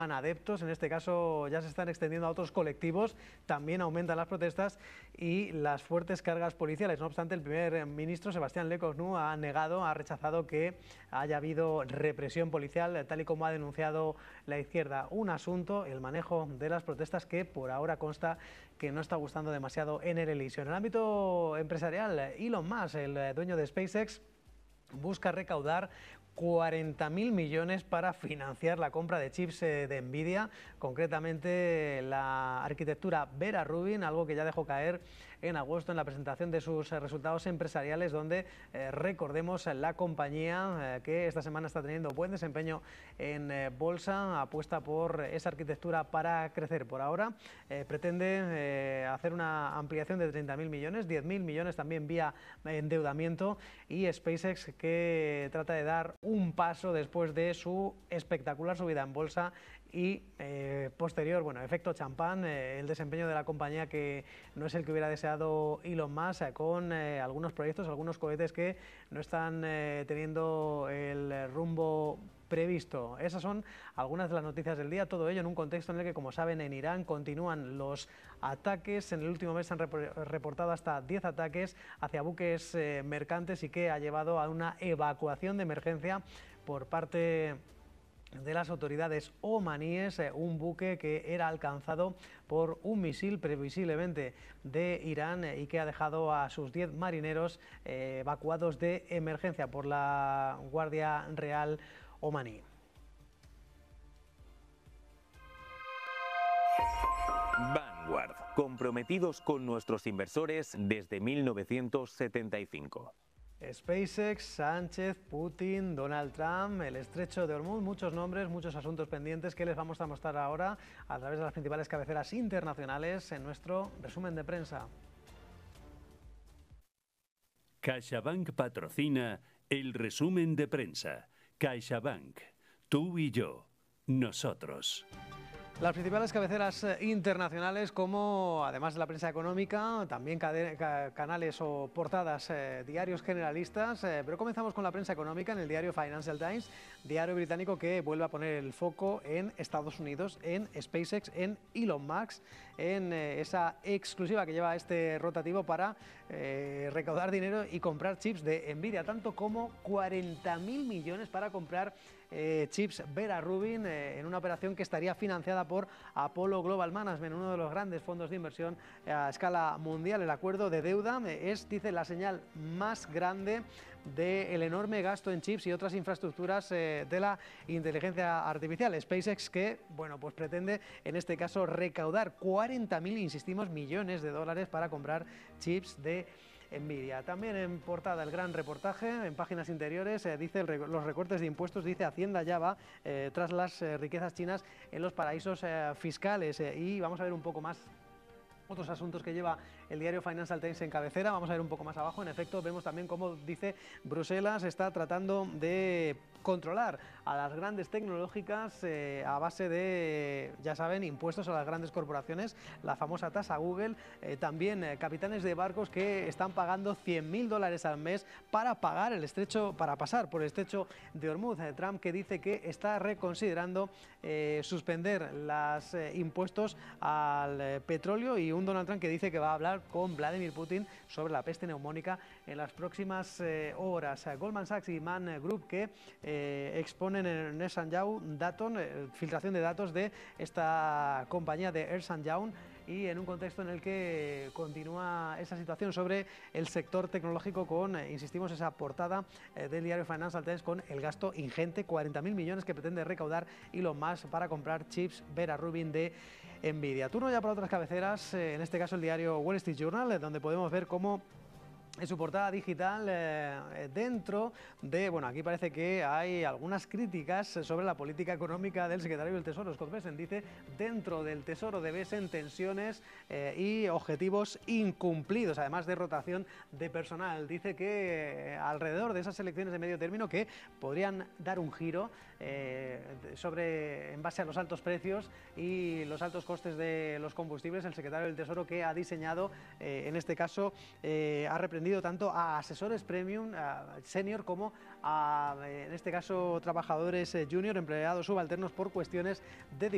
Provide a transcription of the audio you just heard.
adeptos, en este caso ya se están extendiendo a otros colectivos, también aumentan las protestas y las fuertes cargas policiales. No obstante, el primer ministro Sebastián Lecornu ha rechazado que haya habido represión policial, tal y como ha denunciado la izquierda. Un asunto, el manejo de las protestas, que por ahora consta que no está gustando demasiado en el Elíseo. En el ámbito empresarial, Elon Musk, el dueño de SpaceX, busca recaudar 40.000 millones para financiar la compra de chips de Nvidia, concretamente la arquitectura Vera Rubin, algo que ya dejó caer en agosto en la presentación de sus resultados empresariales, donde recordemos la compañía que esta semana está teniendo buen desempeño en bolsa, apuesta por esa arquitectura para crecer. Por ahora pretende hacer una ampliación de 30.000 millones, 10.000 millones también vía endeudamiento, y SpaceX, que trata de dar un paso después de su espectacular subida en bolsa y posterior, efecto champán, el desempeño de la compañía, que no es el que hubiera deseado Elon Musk, con algunos proyectos, algunos cohetes que no están teniendo el rumbo previsto. Esas son algunas de las noticias del día, todo ello en un contexto en el que, como saben, en Irán continúan los ataques. En el último mes se han reportado hasta 10 ataques hacia buques mercantes, y que ha llevado a una evacuación de emergencia por parte de las autoridades omaníes, un buque que era alcanzado por un misil previsiblemente de Irán y que ha dejado a sus 10 marineros evacuados de emergencia por la Guardia Real omaní. Vanguard, comprometidos con nuestros inversores desde 1975. SpaceX, Sánchez, Putin, Donald Trump, el estrecho de Hormuz, muchos nombres, muchos asuntos pendientes que les vamos a mostrar ahora a través de las principales cabeceras internacionales en nuestro resumen de prensa. CaixaBank patrocina el resumen de prensa. CaixaBank, tú y yo, nosotros. Las principales cabeceras internacionales, como además de la prensa económica, también canales o portadas, diarios generalistas, pero comenzamos con la prensa económica en el diario Financial Times, diario británico, que vuelve a poner el foco en Estados Unidos, en SpaceX, en Elon Musk, en esa exclusiva que lleva este rotativo para recaudar dinero y comprar chips de Nvidia, tanto como 40.000 millones para comprar chips Vera Rubin, en una operación que estaría financiada por Apollo Global Management, uno de los grandes fondos de inversión a escala mundial. El acuerdo de deuda es, dice, la señal más grande del enorme gasto en chips y otras infraestructuras de la inteligencia artificial. SpaceX, que pues pretende en este caso recaudar 40.000, insistimos, millones de dólares para comprar chips de Nvidia. También en portada el gran reportaje, en páginas interiores, dice los recortes de impuestos, dice Hacienda ya va tras las riquezas chinas en los paraísos fiscales, y vamos a ver un poco más otros asuntos que lleva el diario Financial Times en cabecera. Vamos a ver un poco más abajo. En efecto, vemos también cómo, dice, Bruselas está tratando de controlar a las grandes tecnológicas a base de, ya saben, impuestos a las grandes corporaciones, la famosa tasa Google. También capitanes de barcos que están pagando $100.000 al mes para pasar por el estrecho de Hormuz. Trump, que dice que está reconsiderando suspender los impuestos al petróleo, y un Donald Trump que dice que va a hablar con Vladimir Putin sobre la peste neumónica en las próximas horas. Goldman Sachs y Man Group, que exponen en Ernst & Young filtración de datos de esta compañía de Ernst & Young, y en un contexto en el que continúa esa situación sobre el sector tecnológico, con, insistimos, esa portada del diario Financial Times con el gasto ingente, 40.000 millones que pretende recaudar Elon Musk para comprar chips Vera Rubin de Nvidia. Turno ya para otras cabeceras, en este caso el diario Wall Street Journal, donde podemos ver cómo en su portada digital, dentro de, aquí parece que hay algunas críticas sobre la política económica del secretario del Tesoro, Scott Bessent. Dice, dentro del Tesoro de Bessent, tensiones y objetivos incumplidos, además de rotación de personal. Dice que alrededor de esas elecciones de medio término, que podrían dar un giro en base a los altos precios y los altos costes de los combustibles, el secretario del Tesoro, que ha diseñado, en este caso, ha reprendido tanto a asesores premium, senior, como a, en este caso, trabajadores junior, empleados subalternos, por cuestiones de